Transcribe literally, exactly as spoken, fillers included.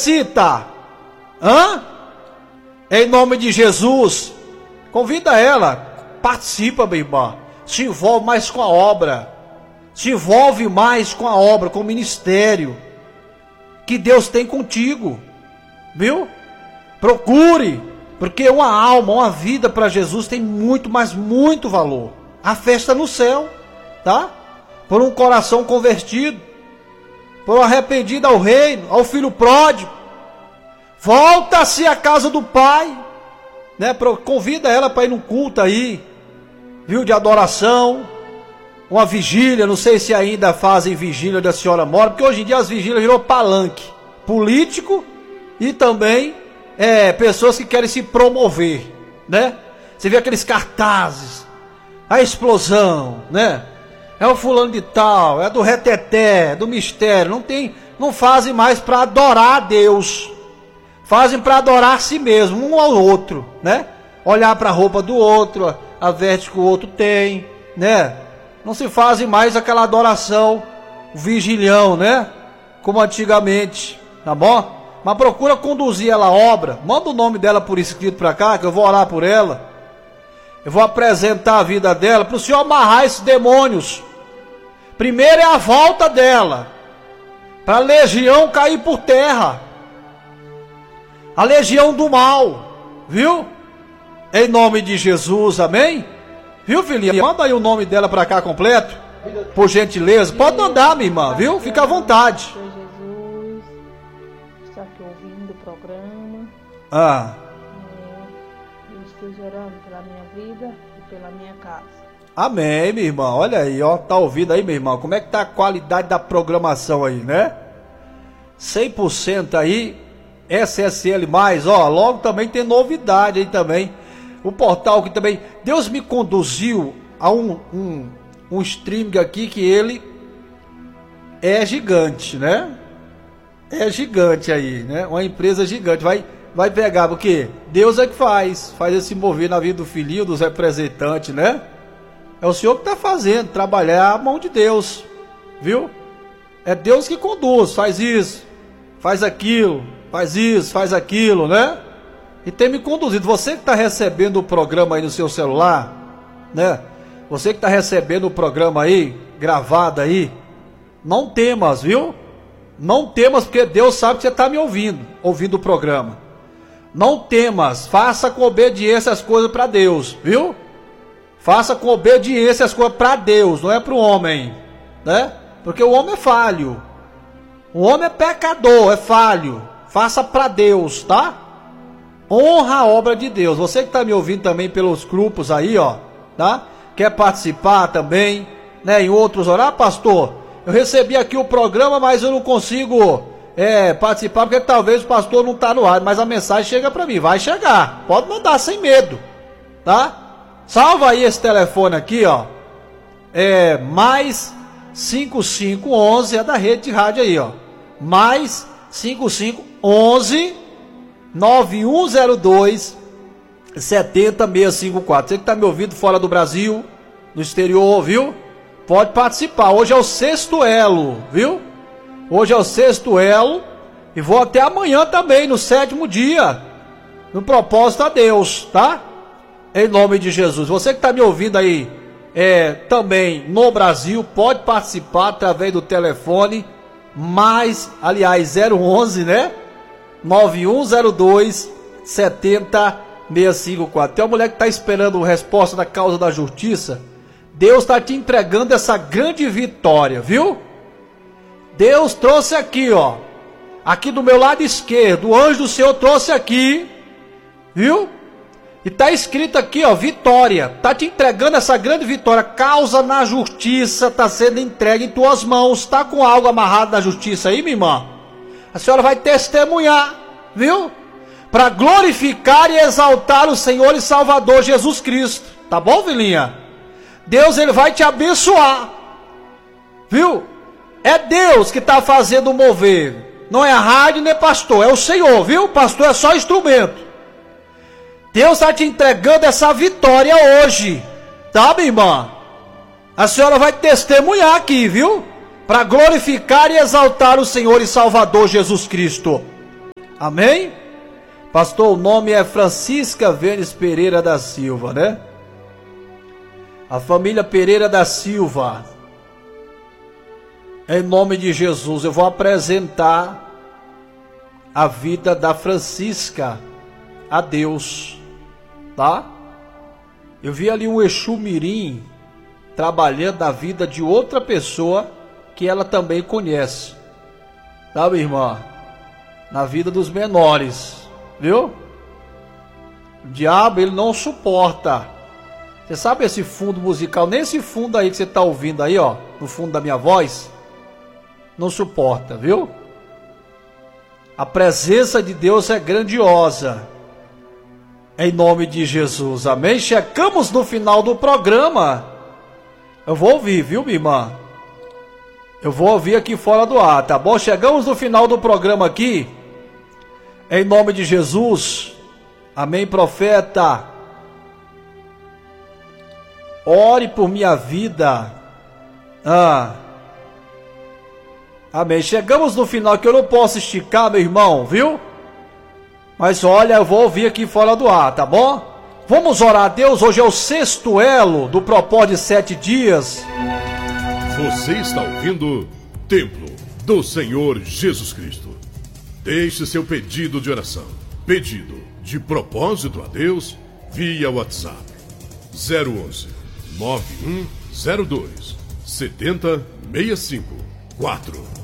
necessita? Hã? Em nome de Jesus, convida ela, participa, minha irmã, se envolve mais com a obra, se envolve mais com a obra, com o ministério que Deus tem contigo, viu? Procure, porque uma alma, uma vida para Jesus tem muito, mas muito valor. A festa no céu, tá? Por um coração convertido, por um arrependido ao reino, ao filho pródigo. Volta-se à casa do Pai, né? Convida ela para ir num culto aí, viu? De adoração, uma vigília. Não sei se ainda fazem vigília da Senhora Mora, porque hoje em dia as vigílias virou palanque político e também é, pessoas que querem se promover, né? Você vê aqueles cartazes, a explosão, né? É o fulano de tal, é do reteté, do mistério. Não tem, não fazem mais para adorar a Deus. Fazem para adorar a si mesmo, um ao outro, né? Olhar para a roupa do outro, a veste que o outro tem, né? Não se fazem mais aquela adoração, o vigilhão, né? Como antigamente, tá bom? Mas procura conduzir ela à obra. Manda o nome dela por escrito para cá, que eu vou orar por ela. Eu vou apresentar a vida dela para o Senhor amarrar esses demônios. Primeiro é a volta dela, para a legião cair por terra. A legião do mal, viu? Em nome de Jesus, amém? Viu, filhinha? Manda aí o nome dela para cá completo, por gentileza. Pode mandar, minha irmã, viu? Fica à vontade. Senhor Jesus, está aqui ouvindo o programa. Ah. É, eu esteja orando pela minha vida e pela minha casa. Amém, minha irmã. Olha aí, ó. Tá ouvindo aí, minha irmã? Como é que tá a qualidade da programação aí, né? cem por cento aí. S S L mais, ó, logo também tem novidade aí também, o portal que também, Deus me conduziu a um, um, um streaming aqui que ele é gigante, né, é gigante aí, né, uma empresa gigante, vai, vai pegar, porque Deus é que faz, faz esse mover na vida do filhinho, dos representantes, né, é o Senhor que tá fazendo, trabalhar a mão de Deus, viu, é Deus que conduz, faz isso, faz aquilo, faz isso, faz aquilo, né? E tem me conduzido. Você que está recebendo o programa aí no seu celular, né? Você que está recebendo o programa aí, gravado aí, não temas, viu? Não temas, porque Deus sabe que você está me ouvindo, ouvindo o programa. Não temas, faça com obediência as coisas para Deus, viu? Faça com obediência as coisas para Deus, não é para o homem, né? Porque o homem é falho. O homem é pecador, é falho. Faça para Deus, tá? Honra a obra de Deus. Você que está me ouvindo também pelos grupos aí, ó, tá? Quer participar também, né? Em outros horários, pastor, eu recebi aqui o programa, mas eu não consigo é, participar, porque talvez o pastor não está no ar, mas a mensagem chega para mim. Vai chegar, pode mandar sem medo, tá? Salva aí esse telefone aqui, ó. É mais cinco cinco onze, é da rede de rádio aí, ó. Mais cinco cinco onze nove um zero dois sete zero seis cinco quatro. Você que está me ouvindo fora do Brasil, no exterior, viu? Pode participar. Hoje é o sexto elo, viu? Hoje é o sexto elo. E vou até amanhã também, no sétimo dia, no propósito a Deus, tá? Em nome de Jesus. Você que está me ouvindo aí é, também no Brasil, pode participar através do telefone mais, aliás, zero onze, né? nove um zero dois sete zero seis cinco quatro. Tem uma mulher que está esperando a resposta da causa da justiça. Deus está te entregando essa grande vitória, viu? Deus trouxe aqui, ó, aqui do meu lado esquerdo, o anjo do Senhor trouxe aqui, viu? E está escrito aqui, ó, vitória. Está te entregando essa grande vitória. Causa na justiça está sendo entregue em tuas mãos. Está com algo amarrado na justiça aí, minha irmã? A senhora vai testemunhar, viu? Para glorificar e exaltar o Senhor e Salvador Jesus Cristo. Tá bom, filhinha? Deus, ele vai te abençoar, viu? É Deus que está fazendo o mover. Não é a rádio nem pastor, é o Senhor, viu? Pastor é só instrumento. Deus está te entregando essa vitória hoje, tá, minha irmã? A senhora vai testemunhar aqui, viu? Para glorificar e exaltar o Senhor e Salvador Jesus Cristo. Amém? Pastor, o nome é Francisca Vênis Pereira da Silva, né? A família Pereira da Silva. Em nome de Jesus, eu vou apresentar a vida da Francisca a Deus, tá? Eu vi ali um Exu Mirim trabalhando na vida de outra pessoa que ela também conhece, tá, minha irmã? Na vida dos menores, viu? O diabo, ele não suporta. Você sabe esse fundo musical, nesse fundo aí que você tá ouvindo aí, ó, no fundo da minha voz, não suporta, viu? A presença de Deus é grandiosa. Em nome de Jesus, amém? Chegamos no final do programa. Eu vou ouvir, viu, minha irmã? Eu vou ouvir aqui fora do ar, tá bom? Chegamos no final do programa aqui. Em nome de Jesus. Amém, profeta. Ore por minha vida. Ah. Amém. Chegamos no final que eu não posso esticar, meu irmão, viu? Mas olha, eu vou ouvir aqui fora do ar, tá bom? Vamos orar a Deus. Hoje é o sexto elo do propósito de sete dias. Você está ouvindo Templo do Senhor Jesus Cristo. Deixe seu pedido de oração, pedido de propósito a Deus via WhatsApp zero onze, nove um zero dois, sete zero seis cinco quatro.